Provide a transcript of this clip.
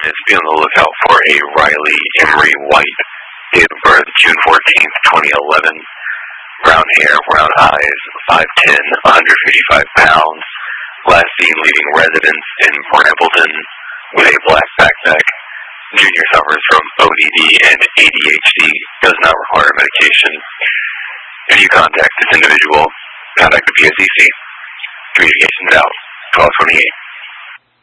is be on the lookout for a Riley Emery White, date of birth June 14th, 2011. Brown hair, brown eyes, 5'10", 155 pounds. Last seen leaving residence in Brambleton with a black backpack. Junior suffers from ODD and ADHD, does not require medication. If you contact this individual, contact the PSEC. Communications out, 1228.